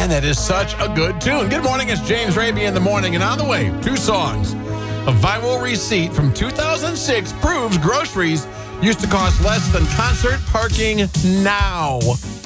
Man, that is such a good tune. Good morning, it's James Raby in the morning, and on the way, 2 songs. A viral receipt from 2006 proves groceries used to cost less than concert parking now.